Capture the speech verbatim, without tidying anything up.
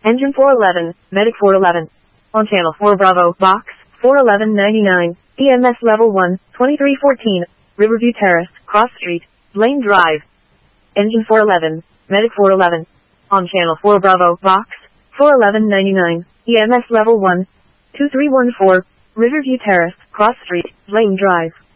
Engine four eleven, Medic four eleven. On Channel four Bravo, Box, four eleven ninety-nine, E M S Level one, twenty-three fourteen, Riverview Terrace, Cross Street, Blaine Drive. Engine four eleven, Medic four eleven. On Channel four Bravo, Box, four eleven ninety-nine, E M S Level one, two three one four, Riverview Terrace, Cross Street, Blaine Drive.